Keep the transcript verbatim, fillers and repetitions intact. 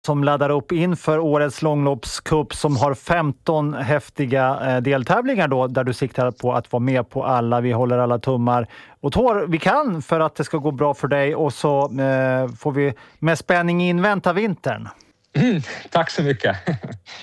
som laddar upp inför årets långloppscup som har femton häftiga eh, deltävlingar då, där du siktar på att vara med på alla. Vi håller alla tummar och tår vi kan för att det ska gå bra för dig, och så eh, får vi med spänning invänta vintern. Mm, tack så mycket.